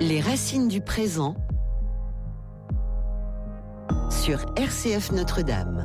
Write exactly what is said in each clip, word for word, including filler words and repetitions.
Les racines du présent sur R C F Notre-Dame.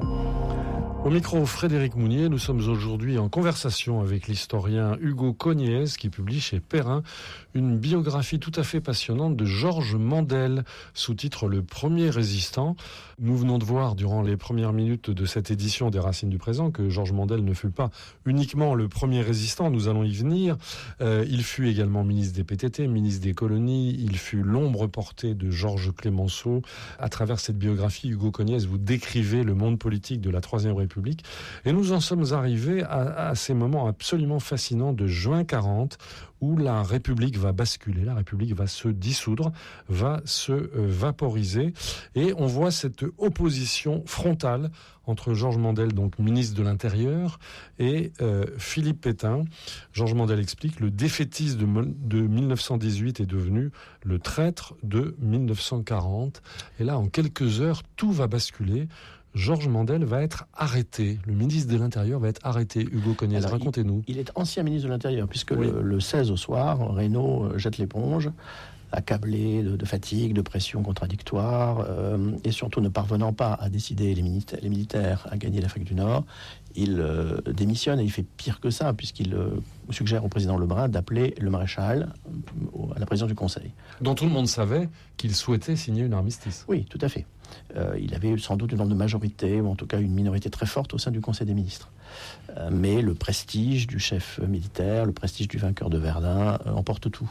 Au micro, Frédéric Mounier, nous sommes aujourd'hui en conversation avec l'historien Hugo Cognez qui publie chez Perrin une biographie tout à fait passionnante de Georges Mandel, sous-titre Le premier résistant. Nous venons de voir durant les premières minutes de cette édition des Racines du présent que Georges Mandel ne fut pas uniquement le premier résistant, nous allons y venir. Euh, il fut également ministre des P T T, ministre des colonies, il fut l'ombre portée de Georges Clémenceau. À travers cette biographie, Hugo Cognez, vous décrivez le monde politique de la Troisième République. Et nous en sommes arrivés à, à ces moments absolument fascinants de juin quarante, où la République va basculer, la République va se dissoudre, va se euh, vaporiser, et on voit cette opposition frontale entre Georges Mandel, donc ministre de l'Intérieur, et euh, Philippe Pétain. Georges Mandel explique: le défaitiste de, de mille neuf cent dix-huit est devenu le traître de mille neuf cent quarante. Et là, en quelques heures, tout va basculer. Georges Mandel va être arrêté. Le ministre de l'Intérieur va être arrêté. Hugo Cognez, Alors, racontez-nous. Il, il est ancien ministre de l'Intérieur, puisque oui. le, le seize au soir, Reynaud jette l'éponge, accablé de, de fatigue, de pression contradictoire, euh, et surtout ne parvenant pas à décider les militaires, les militaires à gagner l'Afrique du Nord, il euh, démissionne, et il fait pire que ça, puisqu'il euh, suggère au président Lebrun d'appeler le maréchal euh, à la présidence du Conseil. Dont tout le monde savait qu'il souhaitait signer une armistice. Oui, tout à fait. Euh, il avait sans doute une forme de majorité, ou en tout cas une minorité très forte au sein du Conseil des ministres. Euh, mais le prestige du chef militaire, le prestige du vainqueur de Verdun euh, emporte tout.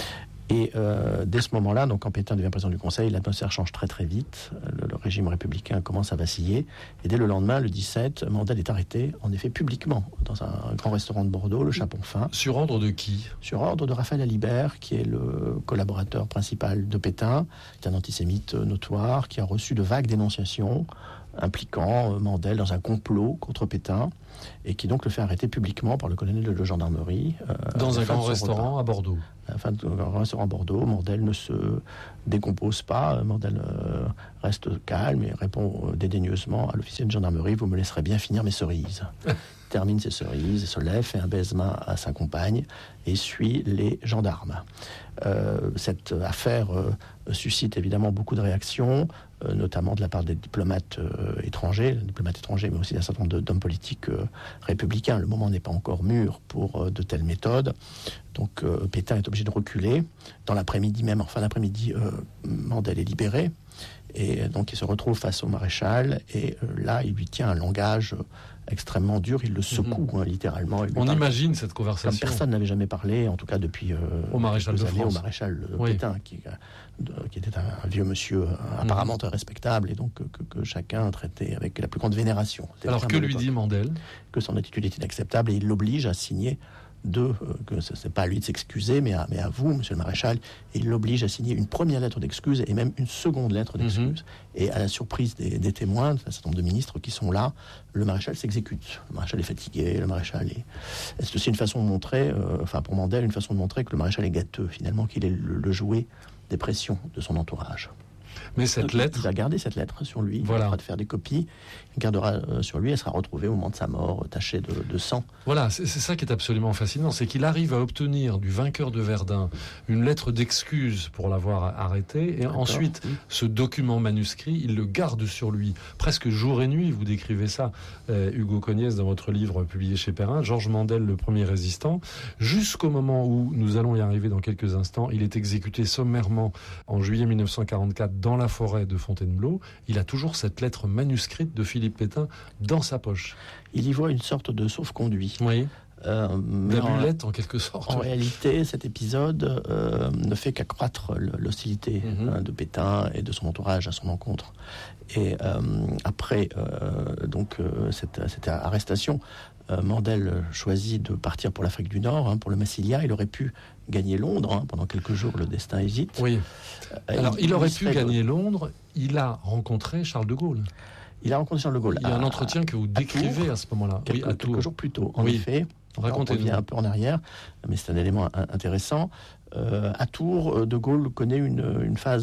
Et euh, dès ce moment-là, donc quand Pétain devient président du Conseil, l'atmosphère change très très vite. Le, le régime républicain commence à vaciller. Et dès le lendemain, le dix-sept, Mandel est arrêté, en effet publiquement, dans un grand restaurant de Bordeaux, le Chapon Fin. Sur ordre de qui ? Sur ordre de Raphaël Alibert, qui est le collaborateur principal de Pétain, qui est un antisémite notoire, qui a reçu de vagues dénonciations impliquant Mandel dans un complot contre Pétain, et qui donc le fait arrêter publiquement par le colonel de gendarmerie. Euh, dans un grand restaurant repas. À Bordeaux. À la fin d'un grand restaurant à Bordeaux, Mandel ne se décompose pas, Mandel euh, reste calme et répond euh, dédaigneusement à l'officier de gendarmerie: vous me laisserez bien finir mes cerises. Termine ses cerises, se lève, fait un baisement à sa compagne et suit les gendarmes. Euh, cette affaire euh, suscite évidemment beaucoup de réactions, euh, notamment de la part des diplomates euh, étrangers, diplomates étrangers, mais aussi d'un certain nombre d'hommes politiques euh, républicains. Le moment n'est pas encore mûr pour euh, de telles méthodes. Donc euh, Pétain est obligé de reculer. Dans l'après-midi même, en fin d'après-midi, euh, Mandel est libéré. Et donc il se retrouve face au maréchal, et euh, là il lui tient un langage euh, extrêmement dur, il le secoue mmh. hein, littéralement. On imagine cette conversation. Comme personne n'avait jamais parlé, en tout cas depuis euh, au maréchal de années, France. Au maréchal oui. Pétain, qui, de, qui était un, un vieux monsieur euh, apparemment mmh. très respectable, et donc que, que, que chacun traitait avec la plus grande vénération. C'était Alors que lui dit Mandel ? Que son attitude est inacceptable, et il l'oblige à signer deux, euh, que ce n'est pas à lui de s'excuser, mais à, mais à vous, monsieur le maréchal, et il l'oblige à signer une première lettre d'excuse et même une seconde lettre d'excuse. Mm-hmm. Et à la surprise des, des témoins, d'un certain nombre de ministres qui sont là, le maréchal s'exécute. Le maréchal est fatigué, le maréchal est... C'est aussi une façon de montrer, euh, enfin pour Mandel, une façon de montrer que le maréchal est gâteux, finalement, qu'il est le, le jouet des pressions de son entourage. Mais cette il, lettre... Il va garder cette lettre sur lui, voilà. il va de faire des copies, il gardera euh, sur lui, elle sera retrouvée au moment de sa mort, tachée de, de sang. Voilà, c'est, c'est ça qui est absolument fascinant, c'est qu'il arrive à obtenir du vainqueur de Verdun une lettre d'excuse pour l'avoir arrêté, et D'accord, ensuite, oui. ce document manuscrit, il le garde sur lui, presque jour et nuit, vous décrivez ça, euh, Hugo Cognez, dans votre livre publié chez Perrin, Georges Mandel, le premier résistant, jusqu'au moment où, nous allons y arriver dans quelques instants, il est exécuté sommairement en juillet mille neuf cent quarante-quatre dans la forêt de Fontainebleau. Il a toujours cette lettre manuscrite de Philippe Pétain dans sa poche. Il y voit une sorte de sauf-conduit. Oui. Euh, D'amulette en, en quelque sorte. En oui. réalité, cet épisode euh, ne fait qu'accroître l'hostilité mm-hmm. hein, de Pétain et de son entourage à son encontre. Et euh, après euh, donc euh, cette, cette arrestation, euh, Mandel choisit de partir pour l'Afrique du Nord, hein, pour le Massilia. Il aurait pu gagner Londres hein, pendant quelques jours. Le destin hésite. Oui. Euh, Alors, il, il aurait pu gagner de... Londres. Il a rencontré Charles de Gaulle. Il a rencontré Charles de Gaulle. Il y a à, un entretien que vous décrivez à, à ce moment-là. Quelques, oui, à quelques jours plus tôt, en oui. effet. Racontez-nous. On revient un peu en arrière, mais c'est un élément intéressant. Euh, à Tours, De Gaulle connaît une, une phase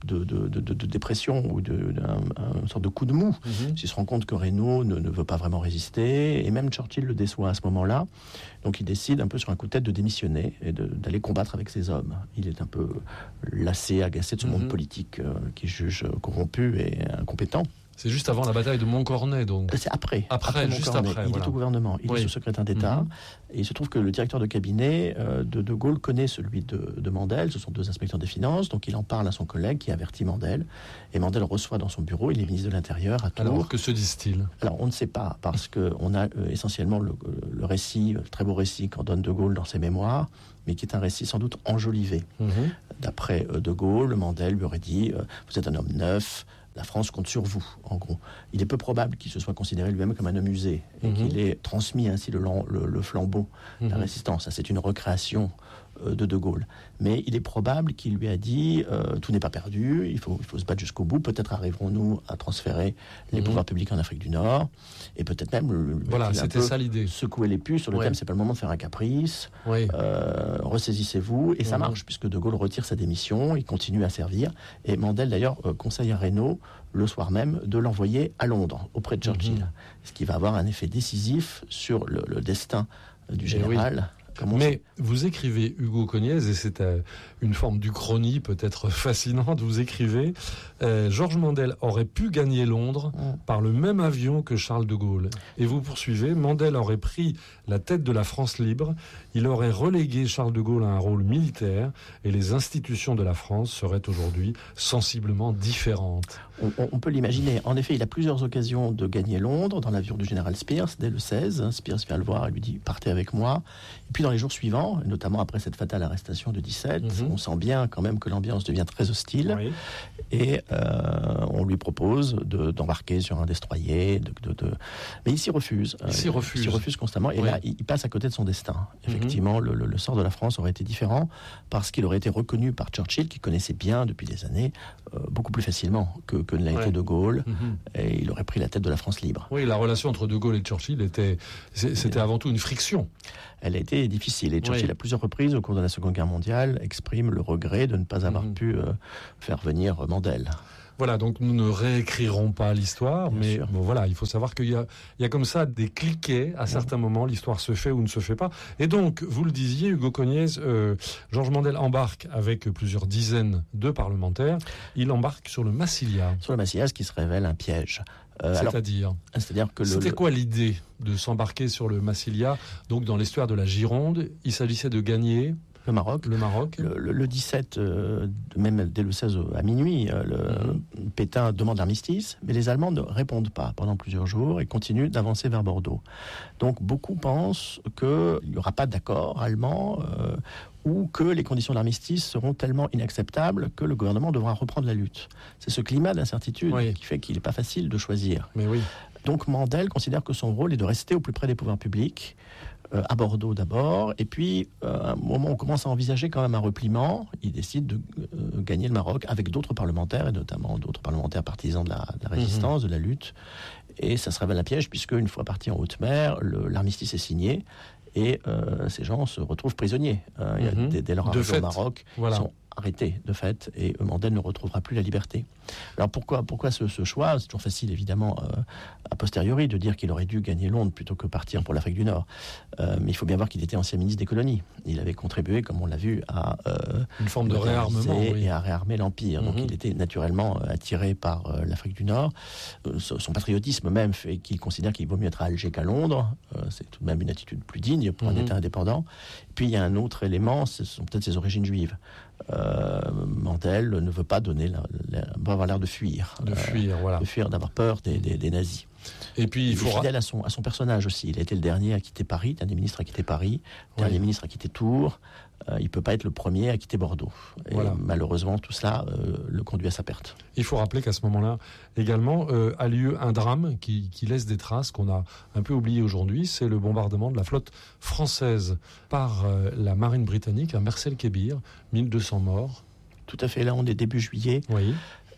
de, de, de, de dépression ou de, d'un, une sorte de coup de mou. Mm-hmm. Il se rend compte que Reynaud ne, ne veut pas vraiment résister, et même Churchill le déçoit à ce moment-là. Donc il décide un peu sur un coup de tête de démissionner et de, d'aller combattre avec ses hommes. Il est un peu lassé, agacé de ce mm-hmm. monde politique euh, qui juge corrompu et incompétent. C'est juste avant la bataille de Montcornet, donc. C'est après. Après, après juste après. Il voilà. est au gouvernement, il oui. est sous-secrétaire d'État. Mm-hmm. Et il se trouve que le directeur de cabinet euh, de De Gaulle connaît celui de, de Mandel. Ce sont deux inspecteurs des finances. Donc il en parle à son collègue qui avertit Mandel. Et Mandel reçoit dans son bureau, il est ministre de l'Intérieur à Tours. Alors, que se disent-ils ? Alors, on ne sait pas, parce qu'on a euh, essentiellement le, le récit, le très beau récit qu'en donne De Gaulle dans ses mémoires, mais qui est un récit sans doute enjolivé. Mm-hmm. D'après euh, De Gaulle, Mandel lui aurait dit euh, « Vous êtes un homme neuf ». La France compte sur vous, en gros. Il est peu probable qu'il se soit considéré lui-même comme un homme usé et mmh. qu'il ait transmis ainsi le, le, le flambeau de mmh. la résistance. Ça, c'est une recréation euh, de De Gaulle. Mais il est probable qu'il lui a dit euh, tout n'est pas perdu, il faut, il faut se battre jusqu'au bout. Peut-être arriverons-nous à transférer les mmh. pouvoirs publics en Afrique du Nord et peut-être même le, voilà, c'était ça l'idée. Secouer les puces sur le ouais. thème. C'est pas le moment de faire un caprice. Oui. Euh, ressaisissez-vous et mmh. ça marche puisque De Gaulle retire sa démission, il continue à servir et Mandel d'ailleurs euh, conseille à Reynaud le soir même, de l'envoyer à Londres, auprès de Churchill. Mmh. Ce qui va avoir un effet décisif sur le, le destin du général. Oui. Mais vous écrivez, Hugo Cognez, et c'est euh, une forme d'uchronie peut-être fascinante, vous écrivez euh, « Georges Mandel aurait pu gagner Londres mmh. par le même avion que Charles de Gaulle ». Et vous poursuivez « Mandel aurait pris la tête de la France libre, il aurait relégué Charles de Gaulle à un rôle militaire et les institutions de la France seraient aujourd'hui sensiblement différentes ». On, on peut l'imaginer. En effet, il a plusieurs occasions de gagner Londres dans l'avion du général Spears dès le seize. Spears vient le voir et lui dit « Partez avec moi ». Et puis dans les jours suivants, notamment après cette fatale arrestation de dix-sept, mm-hmm. on sent bien quand même que l'ambiance devient très hostile. Oui. Et euh, on lui propose de, d'embarquer sur un destroyer. De, de, de... Mais il s'y refuse. Il s'y refuse. Il s'y refuse constamment. Et oui. là, il passe à côté de son destin. Effectivement, mm-hmm. le, le, le sort de la France aurait été différent parce qu'il aurait été reconnu par Churchill, qui connaissait bien depuis des années, euh, beaucoup plus facilement que, que ne l'a ouais. été De Gaulle. Mm-hmm. Et il aurait pris la tête de la France libre. Oui, la relation entre De Gaulle et Churchill était, c'était avant tout une friction. Elle a été difficile. Et Churchill, oui. à plusieurs reprises, au cours de la Seconde Guerre mondiale, exprime le regret de ne pas avoir mmh. pu euh, faire venir Mandel. Voilà, donc nous ne réécrirons pas l'histoire, Bien mais bon, voilà, il faut savoir qu'il y a, il y a comme ça des cliquets. À certains mmh. moments, l'histoire se fait ou ne se fait pas. Et donc, vous le disiez, Hugo Cognez, euh, Georges Mandel embarque avec plusieurs dizaines de parlementaires. Il embarque sur le Massilia. Sur le Massilia, ce qui se révèle un piège. Euh, C'est-à-dire alors, C'est-à-dire que le, C'était quoi l'idée de s'embarquer sur le Massilia, donc dans l'histoire de la Gironde? Il s'agissait de gagner le Maroc. Le Maroc. Le, le, le dix-sept, euh, même dès le seize à minuit, euh, le, mm-hmm. Pétain demande l'armistice, mais les Allemands ne répondent pas pendant plusieurs jours et continuent d'avancer vers Bordeaux. Donc beaucoup pensent qu'il n'y aura pas d'accord allemand euh, ou que les conditions de l'armistice seront tellement inacceptables que le gouvernement devra reprendre la lutte. C'est ce climat d'incertitude oui. qui fait qu'il n'est pas facile de choisir. Mais oui. Donc Mandel considère que son rôle est de rester au plus près des pouvoirs publics, euh, à Bordeaux d'abord, et puis euh, à un moment où on commence à envisager quand même un repliement, il décide de euh, gagner le Maroc avec d'autres parlementaires, et notamment d'autres parlementaires partisans de la, de la résistance, mmh. de la lutte, et ça se révèle un piège puisque une fois parti en haute mer, le, l'armistice est signé, et euh, ces gens se retrouvent prisonniers. Euh, mmh. il y a, dès, dès leur arrivée au Maroc, voilà. ils sont arrêtés de fait, et Mandel ne retrouvera plus la liberté. Alors pourquoi, pourquoi ce, ce choix? C'est toujours facile évidemment euh, a posteriori de dire qu'il aurait dû gagner Londres plutôt que partir pour l'Afrique du Nord. Euh, mais il faut bien voir qu'il était ancien ministre des colonies. Il avait contribué, comme on l'a vu, à euh, une forme de réarmement oui. et à réarmer l'Empire. Mm-hmm. Donc il était naturellement euh, attiré par euh, l'Afrique du Nord. Euh, son patriotisme même fait qu'il considère qu'il vaut mieux être à Alger qu'à Londres. Euh, c'est tout de même une attitude plus digne pour mm-hmm. un État indépendant. Et puis il y a un autre élément, ce sont peut-être ses origines juives. Euh, Mandel ne veut pas donner la, la, va avoir l'air de fuir, de fuir, euh, voilà, de fuir, d'avoir peur des, des, des nazis. Et puis il, il faut est fidèle à son à son personnage aussi. Il a été le dernier à quitter Paris, dernier ministre à quitter Paris, dernier oui. ministre à quitter Tours. Euh, il peut pas être le premier à quitter Bordeaux. Et voilà. malheureusement, tout cela euh, le conduit à sa perte. Il faut rappeler qu'à ce moment-là, également, euh, a lieu un drame qui, qui laisse des traces qu'on a un peu oubliées aujourd'hui. C'est le bombardement de la flotte française par euh, la marine britannique à Mers-el-Kébir, mille deux cents morts. Tout à fait. Là, on est début juillet. Oui.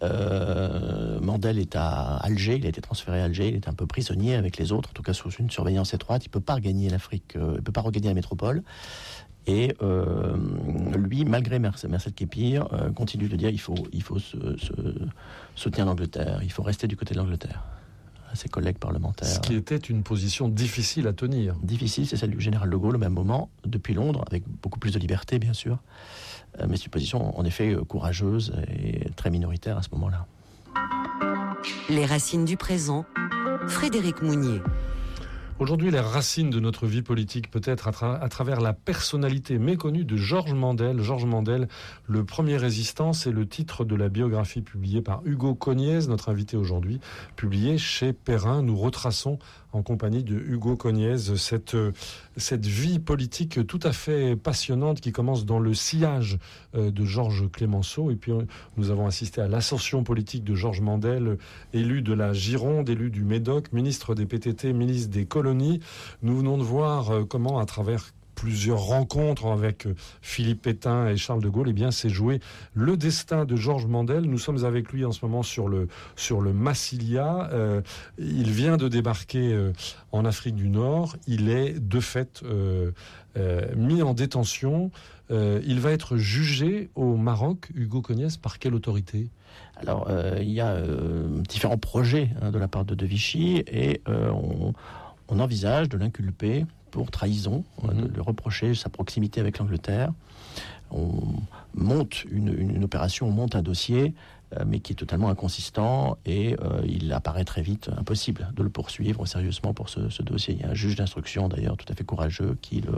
Euh, Mandel est à Alger, il a été transféré à Alger, il est un peu prisonnier avec les autres, en tout cas sous une surveillance étroite. Il ne peut pas regagner l'Afrique, euh, il ne peut pas regagner la métropole. Et euh, lui, malgré Merced Képir, euh, continue de dire il faut, il faut se, se soutenir l'Angleterre, il faut rester du côté de l'Angleterre. À ses collègues parlementaires. Ce qui était une position difficile à tenir. Difficile, c'est celle du général de Gaulle au même moment, depuis Londres, avec beaucoup plus de liberté, bien sûr. Euh, mais c'est une position, en effet, courageuse et très minoritaire à ce moment-là. Les racines du présent, Frédéric Mounier. Aujourd'hui, les racines de notre vie politique, peut-être à, tra- à travers la personnalité méconnue de Georges Mandel. Georges Mandel, le premier résistant, c'est le titre de la biographie publiée par Hugo Cognez, notre invité aujourd'hui, publiée chez Perrin. Nous retraçons en compagnie de Hugo Cognez cette, cette vie politique tout à fait passionnante qui commence dans le sillage de Georges Clemenceau. Et puis, nous avons assisté à l'ascension politique de Georges Mandel, élu de la Gironde, élu du Médoc, ministre des P T T, ministre des colonies. Nous venons de voir comment, à travers plusieurs rencontres avec Philippe Pétain et Charles de Gaulle, eh bien, s'est joué le destin de Georges Mandel. Nous sommes avec lui en ce moment sur le, sur le Massilia. Euh, il vient de débarquer euh, en Afrique du Nord. Il est, de fait, euh, euh, mis en détention. Euh, il va être jugé au Maroc, Hugo Cognez, par quelle autorité ? Alors, euh, il y a euh, différents projets hein, de la part de De Vichy et euh, on, on envisage de l'inculper pour trahison, mmh. de lui reprocher sa proximité avec l'Angleterre. On monte une, une, une opération, on monte un dossier, euh, mais qui est totalement inconsistant, et euh, il apparaît très vite impossible de le poursuivre sérieusement pour ce, ce dossier. Il y a un juge d'instruction, d'ailleurs, tout à fait courageux, qui le,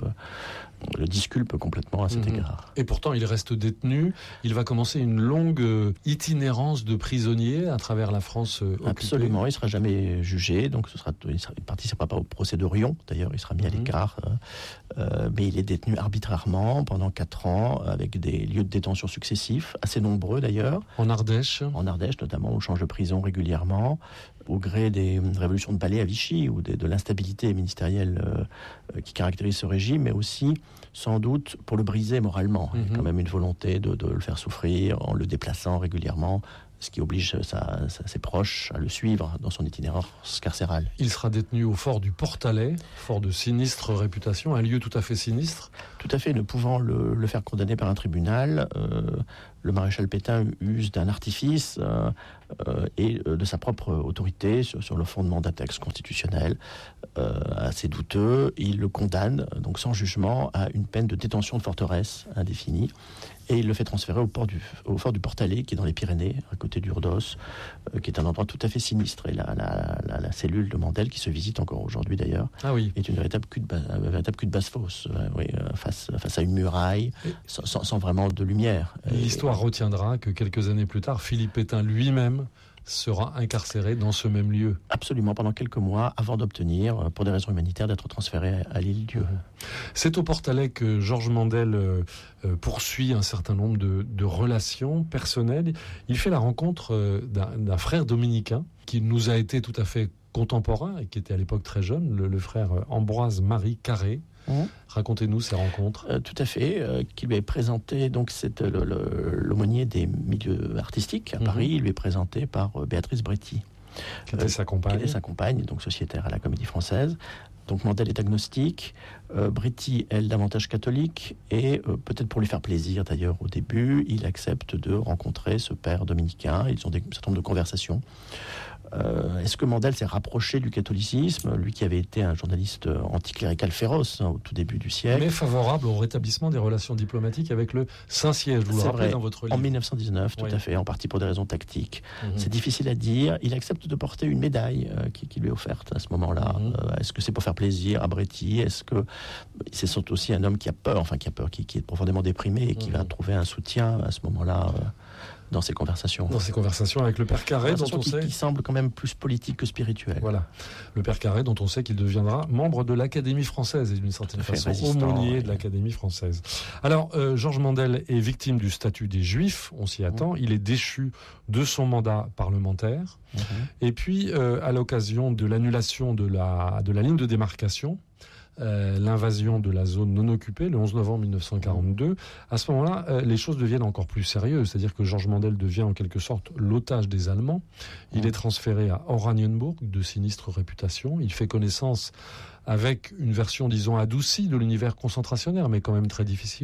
le disculpe complètement à cet mmh. égard. Et pourtant, il reste détenu. Il va commencer une longue itinérance de prisonnier à travers la France occupée. Absolument, il ne sera jamais jugé, donc ce sera, il ne participera pas au procès d'Orion, d'ailleurs, il sera mis mmh. à l'écart, euh, mais il est détenu arbitrairement pendant quatre ans, avec des lieux de détention successifs, assez nombreux d'ailleurs. En Ardèche En Ardèche, notamment, on change de prison régulièrement, au gré des révolutions de palais à Vichy, ou des, de l'instabilité ministérielle euh, qui caractérise ce régime, mais aussi, sans doute, pour le briser moralement. Mmh. Il y a quand même une volonté de, de le faire souffrir en le déplaçant régulièrement, ce qui oblige sa, sa, ses proches à le suivre dans son itinérance carcérale. Il sera détenu au fort du Portalet, fort de sinistre réputation, un lieu tout à fait sinistre. Tout à fait, ne pouvant le, le faire condamner par un tribunal, euh, le maréchal Pétain use d'un artifice euh, euh, et de sa propre autorité sur, sur le fondement d'un texte constitutionnel euh, assez douteux. Il le condamne, donc sans jugement, à une peine de détention de forteresse indéfinie. Et il le fait transférer au, port du, au fort du Portalet, qui est dans les Pyrénées, à côté d'Urdos, euh, qui est un endroit tout à fait sinistre. Et la, la, la, la cellule de Mandel, qui se visite encore aujourd'hui d'ailleurs, ah oui. est une véritable cul de, bas, un véritable cul de basse-fosse, euh, oui, euh, face, face à une muraille, et sans, sans, sans vraiment de lumière. L'histoire et, retiendra que quelques années plus tard, Philippe Pétain lui-même sera incarcéré dans ce même lieu. Absolument, pendant quelques mois, avant d'obtenir, pour des raisons humanitaires, d'être transféré à l'île-Dieu. C'est au Portalet que Georges Mandel euh, poursuit un certain nombre de, de relations personnelles. Il fait la rencontre euh, d'un, d'un frère dominicain qui nous a été tout à fait contemporain et qui était à l'époque très jeune, le, le frère Ambroise-Marie Carré. Mmh. Racontez-nous ces rencontres. Euh, tout à fait, euh, qui lui est présenté, donc c'est le, le, l'aumônier des milieux artistiques à mmh. Paris, il lui est présenté par euh, Béatrice Bréty. Qui était euh, sa compagne. Qui était sa compagne, donc sociétaire à la Comédie Française. Donc Mandel est agnostique, euh, Bréty, elle, davantage catholique, et euh, peut-être pour lui faire plaisir d'ailleurs au début, il accepte de rencontrer ce père dominicain, ils ont des, un certain nombre de conversations. Euh, est-ce que Mandel s'est rapproché du catholicisme, lui qui avait été un journaliste anticlérical féroce hein, au tout début du siècle, mais favorable au rétablissement des relations diplomatiques avec le Saint-Siège, vous le rappelez dans votre livre. En dix-neuf cent dix-neuf, tout oui. à fait, en partie pour des raisons tactiques. Mmh. C'est difficile à dire. Il accepte de porter une médaille euh, qui, qui lui est offerte à ce moment-là. Mmh. Euh, est-ce que c'est pour faire plaisir à Bréty ? Est-ce que c'est aussi un homme qui a peur, enfin qui a peur, qui, qui est profondément déprimé et qui mmh. va trouver un soutien à ce moment-là euh, dans ces conversations. Dans ces conversations avec le père Carré, dont on qui, sait... qui semble quand même plus politique que spirituel. Voilà. Le père Carré, dont on sait qu'il deviendra membre de l'Académie française et d'une certaine façon aumônier de l'Académie française. Alors, euh, Georges Mandel est victime du statut des Juifs, on s'y attend. Mmh. Il est déchu de son mandat parlementaire. Mmh. Et puis, euh, à l'occasion de l'annulation de la, de la ligne de démarcation, Euh, l'invasion de la zone non occupée, le onze novembre mille neuf cent quarante-deux, à ce moment-là, euh, les choses deviennent encore plus sérieuses. C'est-à-dire que Georges Mandel devient en quelque sorte l'otage des Allemands. Il est transféré à Oranienburg, de sinistre réputation. Il fait connaissance avec une version, disons, adoucie de l'univers concentrationnaire, mais quand même très difficile.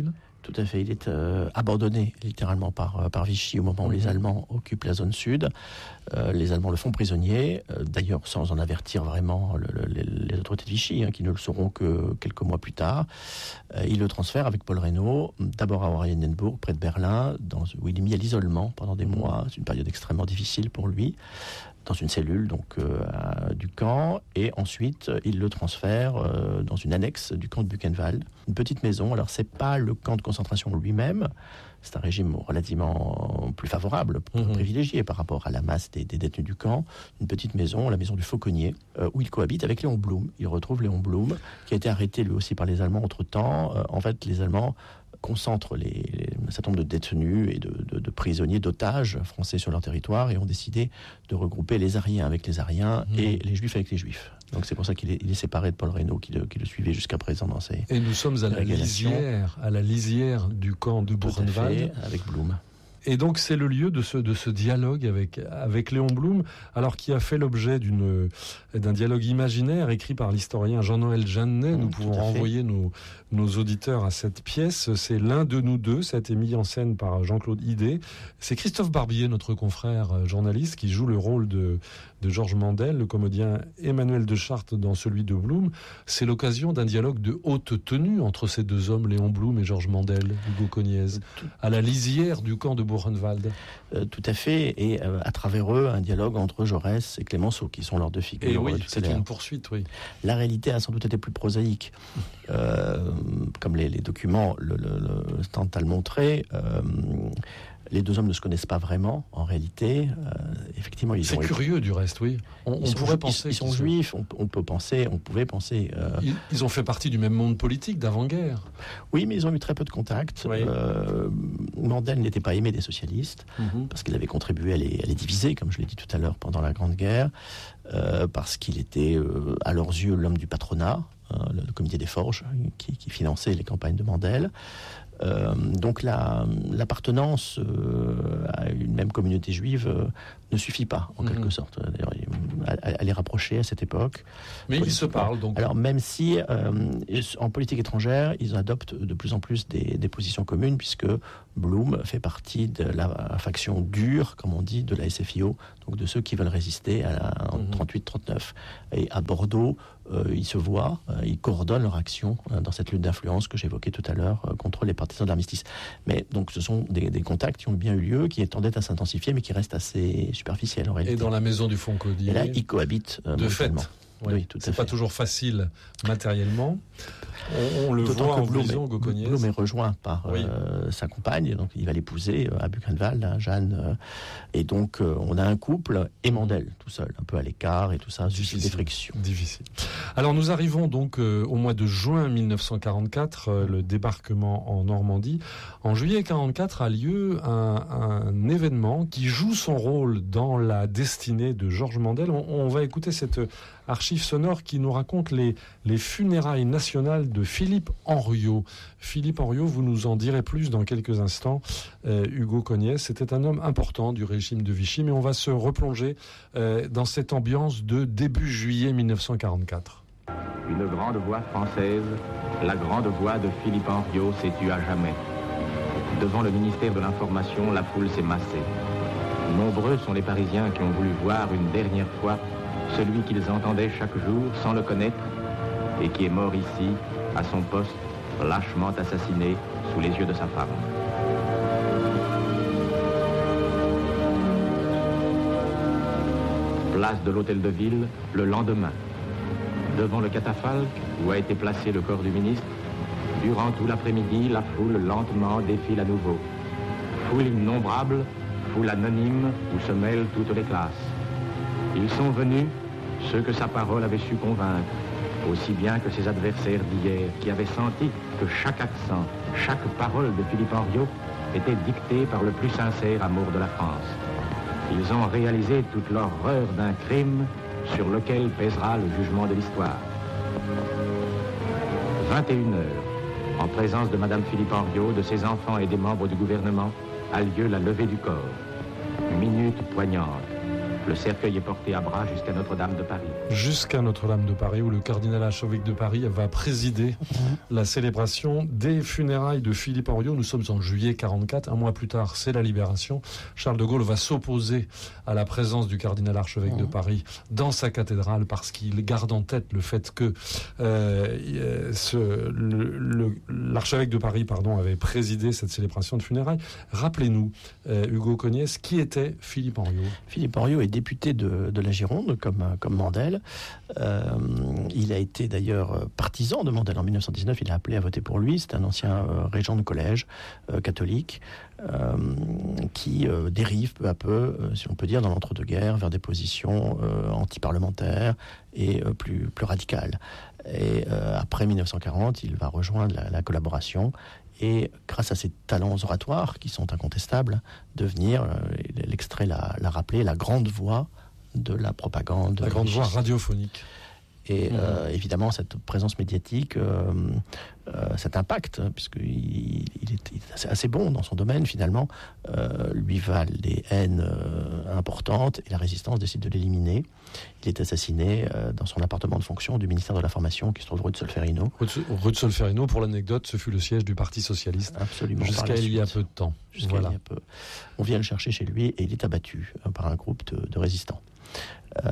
Tout à fait. Il est euh, abandonné littéralement par, par Vichy au moment où mmh. les Allemands occupent la zone sud. Euh, les Allemands le font prisonnier, euh, d'ailleurs sans en avertir vraiment le, le, les, les autorités de Vichy, hein, qui ne le sauront que quelques mois plus tard. Euh, il le transfère avec Paul Reynaud, d'abord à Oranienburg, près de Berlin, dans, où il est mis à l'isolement pendant des mmh. mois. C'est une période extrêmement difficile pour lui, dans une cellule donc euh, à, du camp, et ensuite il le transfère euh, dans une annexe du camp de Buchenwald, une petite maison. Alors c'est pas le camp de concentration lui-même, c'est un régime relativement plus favorable, plus mmh. privilégié par rapport à la masse des, des détenus du camp. Une petite maison, la maison du Fauconnier, euh, où il cohabite avec Léon Blum. Il retrouve Léon Blum, qui a été arrêté lui aussi par les Allemands entre-temps. Euh, en fait, les Allemands concentrent les, les, un certain nombre de détenus et de, de, de prisonniers, d'otages français sur leur territoire, et ont décidé de regrouper les Ariens avec les Ariens mmh. et les Juifs avec les Juifs. Donc c'est pour ça qu'il est, il est séparé de Paul Reynaud, qui le, qui le suivait jusqu'à présent dans ses... Et nous sommes à la lisière, à la lisière du camp de Buchenwald. Avec Blum. Et donc c'est le lieu de ce, de ce dialogue avec, avec Léon Blum, alors qui a fait l'objet d'une, d'un dialogue imaginaire écrit par l'historien Jean-Noël Jeannet. Mmh, nous pouvons renvoyer nos, nos auditeurs à cette pièce. C'est L'un de nous deux, ça a été mis en scène par Jean-Claude Hidé. C'est Christophe Barbier, notre confrère journaliste, qui joue le rôle de, de Georges Mandel, le comédien Emmanuel de Chartres dans celui de Blum. C'est l'occasion d'un dialogue de haute tenue entre ces deux hommes, Léon Blum et Georges Mandel, Hugo Cogniez, à la lisière du camp de Buchenwald. Euh, tout à fait, et euh, à travers eux, un dialogue entre Jaurès et Clémenceau, qui sont leurs deux figures. Et oui, c'est une poursuite, oui. La réalité a sans doute été plus prosaïque. Euh, comme les, les documents le, le, le tentent à le montrer, euh, les deux hommes ne se connaissent pas vraiment, en réalité. Euh, effectivement, ils c'est ont curieux, du reste, oui. On, ils on pourrait sont, penser... Ils, ils sont juifs, on, on peut penser, on pouvait penser... Euh... Ils, ils ont fait partie du même monde politique d'avant-guerre. Oui, mais ils ont eu très peu de contacts. Oui. Euh, Mandel n'était pas aimé des socialistes, mm-hmm. parce qu'il avait contribué à les, à les diviser, comme je l'ai dit tout à l'heure, pendant la Grande Guerre, euh, parce qu'il était, euh, à leurs yeux, l'homme du patronat, euh, le, le comité des forges, qui, qui finançait les campagnes de Mandel. Euh, donc la, l'appartenance euh, à une même communauté juive euh, ne suffit pas, en mmh. quelque sorte, d'ailleurs, à, à les rapprocher à cette époque. Mais ils se parlent donc. Alors même si, euh, en politique étrangère, ils adoptent de plus en plus des, des positions communes, puisque Blum fait partie de la faction dure, comme on dit, de la S F I O, donc de ceux qui veulent résister à la, en mmh. trente-huit trente-neuf. Et à Bordeaux, euh, ils se voient, euh, ils coordonnent leur action euh, dans cette lutte d'influence que j'évoquais tout à l'heure euh, contre les partisans de l'armistice. Mais donc ce sont des, des contacts qui ont bien eu lieu, qui tendaient à s'intensifier, mais qui restent assez superficiels en réalité. Et dans la maison du Foncaudier. Et là, ils cohabitent euh, de fait. Oui, oui, tout c'est à pas fait. Toujours facile matériellement. On, on le D'autant voit que en Blum prison, Hugo Cogniez. Blum est rejoint par oui. euh, sa compagne, donc il va l'épouser euh, à Buchenwald, hein, Jeanne. Euh, et donc euh, on a un couple et Mandel tout seul, un peu à l'écart et tout ça, juste des frictions. Difficile. Alors nous arrivons donc euh, au mois de juin mille neuf cent quarante-quatre, euh, le débarquement en Normandie. En juillet quarante-quatre a lieu un, un événement qui joue son rôle dans la destinée de Georges Mandel. On, on va écouter cette archive sonore qui nous raconte les, les funérailles nationales de Philippe Henriot. Philippe Henriot, vous nous en direz plus dans quelques instants. Euh, Hugo Cogniez, c'était un homme important du régime de Vichy, mais on va se replonger euh, dans cette ambiance de début juillet mille neuf cent quarante-quatre. Une grande voix française, la grande voix de Philippe Henriot s'est tue à jamais. Devant le ministère de l'Information, la foule s'est massée. Nombreux sont les Parisiens qui ont voulu voir une dernière fois celui qu'ils entendaient chaque jour sans le connaître et qui est mort ici, à son poste, lâchement assassiné sous les yeux de sa femme. Place de l'Hôtel de Ville, le lendemain. Devant le catafalque où a été placé le corps du ministre, durant tout l'après-midi, la foule lentement défile à nouveau. Foule innombrable, foule anonyme où se mêlent toutes les classes. Ils sont venus, ceux que sa parole avait su convaincre, aussi bien que ses adversaires d'hier, qui avaient senti que chaque accent, chaque parole de Philippe Henriot était dictée par le plus sincère amour de la France. Ils ont réalisé toute l'horreur d'un crime sur lequel pèsera le jugement de l'histoire. vingt et une heures, en présence de Madame Philippe Henriot, de ses enfants et des membres du gouvernement, a lieu la levée du corps. Minute poignante. Le cercueil est porté à bras jusqu'à Notre-Dame de Paris. Jusqu'à Notre-Dame de Paris, où le cardinal archevêque de Paris va présider mmh. la célébration des funérailles de Philippe Henriot. Nous sommes en juillet quarante-quatre, un mois plus tard, c'est la Libération. Charles de Gaulle va s'opposer à la présence du cardinal archevêque mmh. de Paris dans sa cathédrale parce qu'il garde en tête le fait que euh, ce, le, le, l'archevêque de Paris pardon, avait présidé cette célébration de funérailles. Rappelez-nous, euh, Hugo Cognès, qui était Philippe Henriot ? Philippe Henriot est député de, de la Gironde, comme, comme Mandel. Euh, il a été d'ailleurs partisan de Mandel. En dix-neuf cent dix-neuf, il a appelé à voter pour lui. C'est un ancien euh, régent de collège euh, catholique euh, qui euh, dérive peu à peu, euh, si on peut dire, dans l'entre-deux-guerres, vers des positions euh, anti-parlementaires et euh, plus, plus radicales. Et euh, après dix-neuf cent quarante, il va rejoindre la, la collaboration et grâce à ses talents oratoires qui sont incontestables, devenir, euh, l'extrait l'a, l'a rappelé, la grande voix de la propagande. La grande voix radiophonique. Et mmh. euh, évidemment, cette présence médiatique, euh, euh, cet impact, puisqu'il il est, il est assez, assez bon dans son domaine, finalement, euh, lui valent des haines euh, importantes et la résistance décide de l'éliminer. Il est assassiné euh, dans son appartement de fonction du ministère de l'Information qui se trouve rue de Solferino. Rue de Solferino, pour l'anecdote, ce fut le siège du Parti Socialiste. Absolument. Jusqu'à il y a peu de temps. Jusqu'à voilà. il y a peu. On vient le chercher chez lui et il est abattu euh, par un groupe de, de résistants. Euh,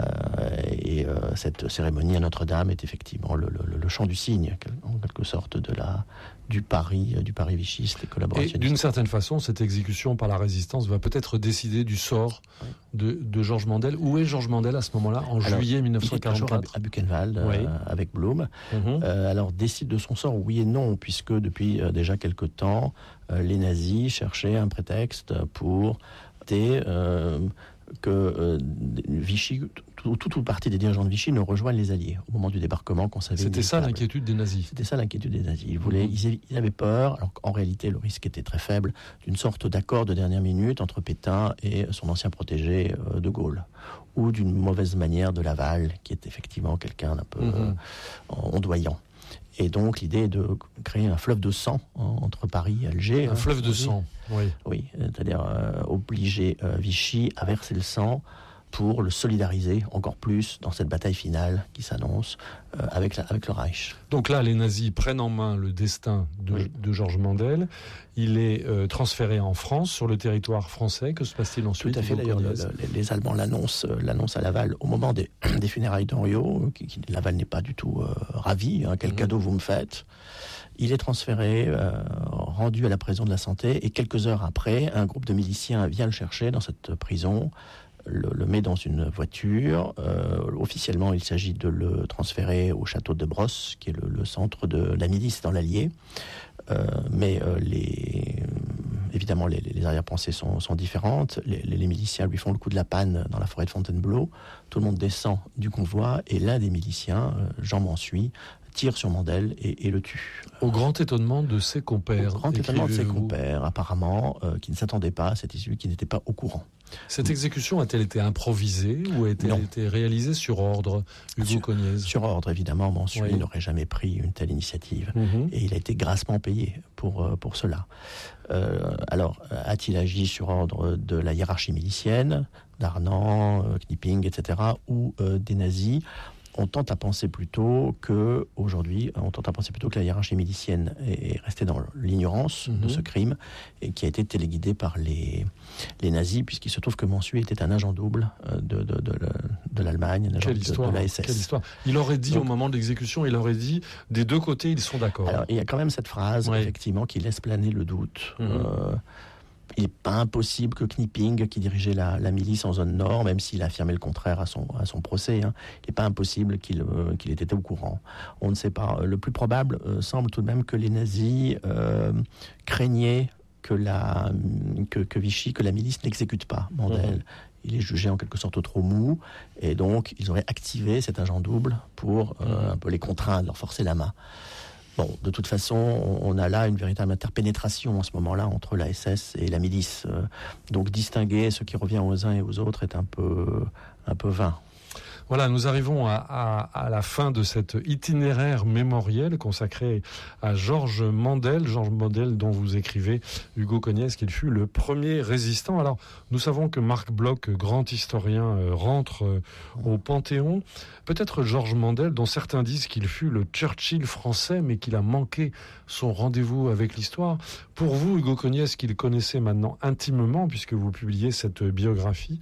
et euh, cette cérémonie à Notre-Dame est effectivement le, le, le chant du cygne, en quelque sorte, de la, du Paris, du Paris vichiste et collaborationniste. Et d'une certaine façon, cette exécution par la résistance va peut-être décider du sort oui. de, de Georges Mandel. Où est Georges Mandel à ce moment-là, en alors, juillet dix-neuf cent quarante-quatre? À Buchenwald, oui. euh, avec Blum. Mm-hmm. Euh, alors, décide de son sort, oui et non, puisque depuis euh, déjà quelque temps, euh, les nazis cherchaient un prétexte pour des... Euh, que euh, Vichy, tout, tout, toute partie des dirigeants de Vichy ne rejoignent les Alliés au moment du débarquement qu'on savait. C'était ça l'inquiétude des nazis. C'était ça l'inquiétude des nazis. Ils voulaient, mmh. ils, ils avaient peur, alors qu'en réalité le risque était très faible, d'une sorte d'accord de dernière minute entre Pétain et son ancien protégé euh, de Gaulle, ou d'une mauvaise manière de Laval, qui est effectivement quelqu'un d'un peu mmh. euh, ondoyant. Et donc, l'idée est de créer un fleuve de sang entre Paris et Alger. Un hein, fleuve de sang, oui. Oui, c'est-à-dire euh, obliger euh, Vichy à verser le sang pour le solidariser encore plus dans cette bataille finale qui s'annonce euh, avec, la, avec le Reich. Donc là, les nazis prennent en main le destin de, oui. de Georges Mandel. Il est euh, transféré en France, sur le territoire français. Que se passe-t-il ensuite? Tout à fait, d'ailleurs, le, le, les Allemands l'annoncent, euh, l'annoncent à Laval au moment des, des funérailles d'Henriot. Qui, qui, Laval n'est pas du tout euh, ravi. Hein, quel mmh. cadeau vous me faites? Il est transféré, euh, rendu à la prison de la Santé, et quelques heures après, un groupe de miliciens vient le chercher dans cette prison, le, le met dans une voiture. Euh, officiellement, il s'agit de le transférer au château de Brosse, qui est le, le centre de la milice dans l'Allier. Euh, mais euh, les, évidemment, les, les arrière-pensées sont, sont différentes. Les, les, les miliciens lui font le coup de la panne dans la forêt de Fontainebleau. Tout le monde descend du convoi, et l'un des miliciens, euh, Jean Mansuy, tire sur Mandel et, et le tue. Au grand étonnement de ses compères. Au grand étonnement de ses compères, apparemment, euh, qui ne s'attendaient pas à cette issue, qui n'étaient pas au courant. Cette exécution a-t-elle été improvisée ou a-t-elle été réalisée sur ordre, Hugo sur, Cognès? Sur ordre, évidemment. Mansuy oui. n'aurait jamais pris une telle initiative. Mm-hmm. Et il a été grassement payé pour, pour cela. Euh, alors, a-t-il agi sur ordre de la hiérarchie milicienne, d'Arnan, euh, Knipping, et cetera, ou euh, des nazis? On tente à penser plutôt que aujourd'hui, on tente à penser plutôt que la hiérarchie milicienne est restée dans l'ignorance mmh. de ce crime et qui a été téléguidée par les, les nazis, puisqu'il se trouve que Mansuy était un agent double de, de, de, de l'Allemagne, un agent Quelle de, histoire, de la S S. Quelle histoire. Il aurait dit Donc, au moment de l'exécution, il aurait dit des deux côtés, ils sont d'accord. Alors, il y a quand même cette phrase, ouais. effectivement, qui laisse planer le doute. Mmh. Euh, Il n'est pas impossible que Knipping, qui dirigeait la, la milice en zone nord, même s'il a affirmé le contraire à son, à son procès, hein, il n'est pas impossible qu'il, euh, qu'il ait été au courant. On ne sait pas. Le plus probable euh, semble tout de même que les nazis euh, craignaient que, la, que, que Vichy, que la milice n'exécute pas Mandel. Mmh. Il est jugé en quelque sorte trop mou, et donc ils auraient activé cet agent double pour euh, mmh. un peu les contraindre, leur forcer la main. Bon, de toute façon, on a là une véritable interpénétration en ce moment-là entre la S S et la milice. Donc distinguer ce qui revient aux uns et aux autres est un peu, un peu vain. Voilà, nous arrivons à, à, à la fin de cet itinéraire mémoriel consacré à Georges Mandel. Georges Mandel dont vous écrivez, Hugo Cognès, qu'il fut le premier résistant. Alors, nous savons que Marc Bloch, grand historien, euh, rentre euh, au Panthéon. Peut-être Georges Mandel, dont certains disent qu'il fut le Churchill français, mais qu'il a manqué son rendez-vous avec l'histoire. Pour vous, Hugo Cognès, qu'il connaissait maintenant intimement, puisque vous publiez cette biographie,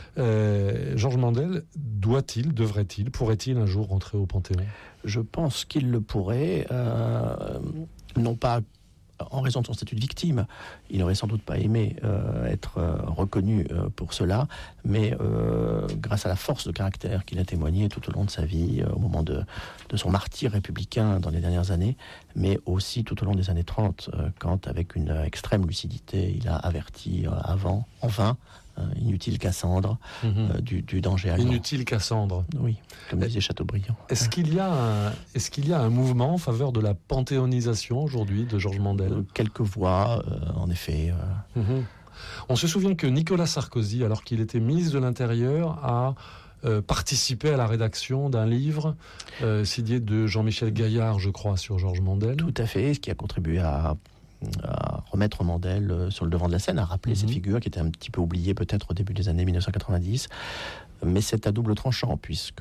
euh, Georges Mandel, doit-il, devrait-il, pourrait-il un jour rentrer au Panthéon ? Je pense qu'il le pourrait, euh, non pas en raison de son statut de victime, il n'aurait sans doute pas aimé euh, être euh, reconnu euh, pour cela, mais euh, grâce à la force de caractère qu'il a témoigné tout au long de sa vie, euh, au moment de, de son martyre républicain dans les dernières années, mais aussi tout au long des années trente, euh, quand avec une extrême lucidité, il a averti euh, avant, en vain, euh, inutile Cassandre, mmh. euh, du, du danger allemand. Inutile Cassandre. Oui, comme disait Chateaubriand. Est-ce qu'il y a un, est-ce qu'il y a un mouvement en faveur de la panthéonisation aujourd'hui de Georges Mandel ? euh, Quelques voix, euh, en effet. Euh... Mmh. On se souvient que Nicolas Sarkozy, alors qu'il était ministre de l'Intérieur, a euh, participé à la rédaction d'un livre euh, signé de Jean-Michel Gaillard, je crois, sur Georges Mandel. Tout à fait, ce qui a contribué à... à remettre Mandel sur le devant de la scène, à rappeler mmh. cette figure qui était un petit peu oubliée peut-être au début des années dix-neuf cent quatre-vingt-dix. Mais c'est à double tranchant, puisque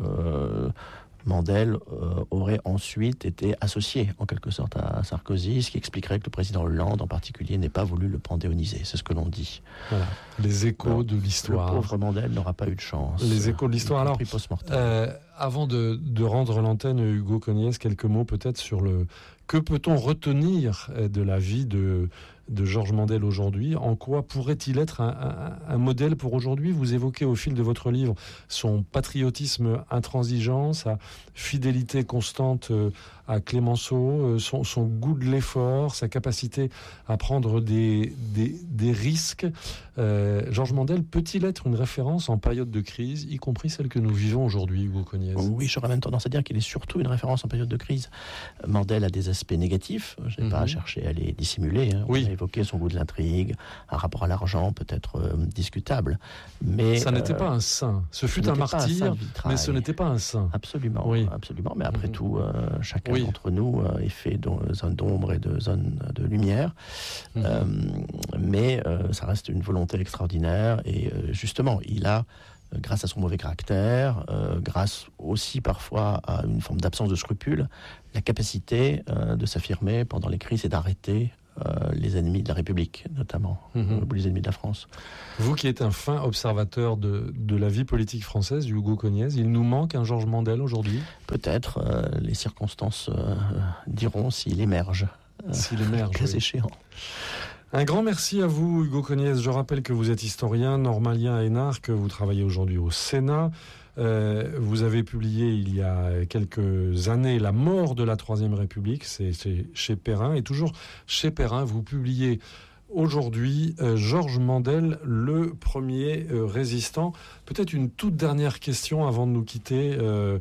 euh, Mandel euh, aurait ensuite été associé en quelque sorte à Sarkozy, ce qui expliquerait que le président Hollande en particulier n'ait pas voulu le panthéoniser. C'est ce que l'on dit. Voilà. Les échos Alors, de l'histoire. Le pauvre Mandel n'aura pas eu de chance. Les échos de l'histoire. Alors, euh, avant de, de rendre l'antenne, Hugo Cognès, quelques mots peut-être sur le... Que peut-on retenir de la vie de, de Georges Mandel aujourd'hui ? En quoi pourrait-il être un, un, un modèle pour aujourd'hui ? Vous évoquez au fil de votre livre son patriotisme intransigeant, sa fidélité constante à Clémenceau, son, son goût de l'effort, sa capacité à prendre des, des, des risques. Euh, Georges Mandel peut-il être une référence en période de crise, y compris celle que nous vivons aujourd'hui, Hugo Cognès ? Oui, j'aurais même tendance à dire qu'il est surtout une référence en période de crise. Mandel a des aspects négatifs, je n'ai mmh. pas cherché à les dissimuler. Hein. Oui. On a évoqué son goût de l'intrigue, un rapport à l'argent peut-être euh, discutable. Mais ça n'était euh, pas un saint. Ce fut un martyr, un mais ce n'était pas un saint. Absolument, oui. absolument. Mais après mmh. tout, euh, chacun oui. d'entre nous euh, est fait de zones d'ombre et de zones de lumière. Mmh. Euh, mais euh, ça reste une volonté extraordinaire. Et euh, justement, il a, grâce à son mauvais caractère, euh, grâce aussi parfois à une forme d'absence de scrupules, la capacité euh, de s'affirmer pendant les crises et d'arrêter euh, les ennemis de la République, notamment, mmh. euh, les ennemis de la France. Vous qui êtes un fin observateur de, de la vie politique française, Hugo Cognès, il nous manque un Georges Mandel aujourd'hui ? Peut-être, euh, les circonstances euh, diront s'il émerge. Euh, s'il émerge, cas oui. échéant. Un grand merci à vous, Hugo Cognès. Je rappelle que vous êtes historien normalien à Énarques, que vous travaillez aujourd'hui au Sénat. Euh, vous avez publié il y a quelques années La mort de la Troisième République, c'est, c'est chez Perrin. Et toujours chez Perrin, vous publiez aujourd'hui euh, Georges Mandel, le premier euh, résistant. Peut-être une toute dernière question avant de nous quitter. Euh,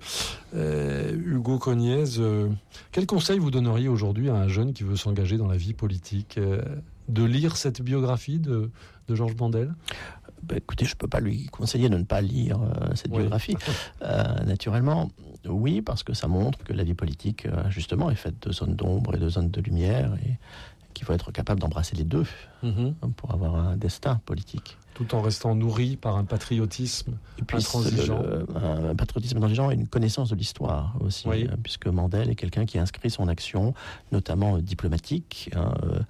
euh, Hugo Cognès, euh, quel conseil vous donneriez aujourd'hui à un jeune qui veut s'engager dans la vie politique euh, de lire cette biographie de, de Georges Mandel ? Ben, écoutez, je ne peux pas lui conseiller de ne pas lire euh, cette oui. biographie. Euh, naturellement, oui, parce que ça montre que la vie politique, euh, justement, est faite de zones d'ombre et de zones de lumière, et qu'il faut être capable d'embrasser les deux mm-hmm. pour avoir un destin politique. Tout en restant nourri par un patriotisme et puis intransigeant. Le, un patriotisme intransigeant et une connaissance de l'histoire aussi, oui. hein, puisque Mandel est quelqu'un qui inscrit son action, notamment euh, diplomatique. Hein, euh,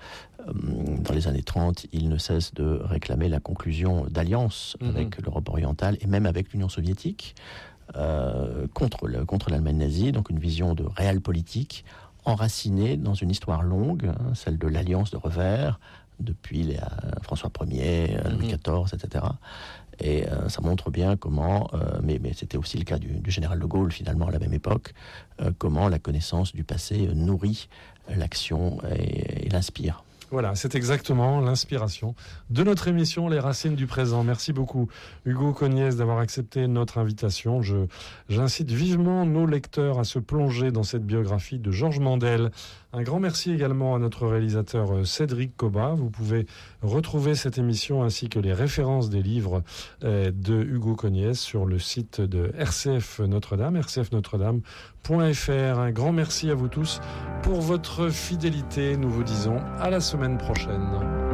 dans les années trente, il ne cesse de réclamer la conclusion d'alliances mm-hmm. avec l'Europe orientale et même avec l'Union soviétique euh, contre, le, contre l'Allemagne nazie, donc une vision de réel politique enracinée dans une histoire longue, hein, celle de l'alliance de revers, depuis les, euh, François Ier, euh, Louis quatorze, et cetera. Et euh, ça montre bien comment, euh, mais, mais c'était aussi le cas du, du général de Gaulle finalement à la même époque, euh, comment la connaissance du passé nourrit l'action et, et l'inspire. Voilà, c'est exactement l'inspiration de notre émission Les Racines du Présent. Merci beaucoup Hugo Cognès d'avoir accepté notre invitation. Je, j'incite vivement nos lecteurs à se plonger dans cette biographie de Georges Mandel. Un grand merci également à notre réalisateur Cédric Cobat. Vous pouvez retrouver cette émission ainsi que les références des livres de Hugo Cognès sur le site de R C F Notre-Dame, r c f notre dame point f r. Un grand merci à vous tous pour votre fidélité. Nous vous disons à la semaine prochaine.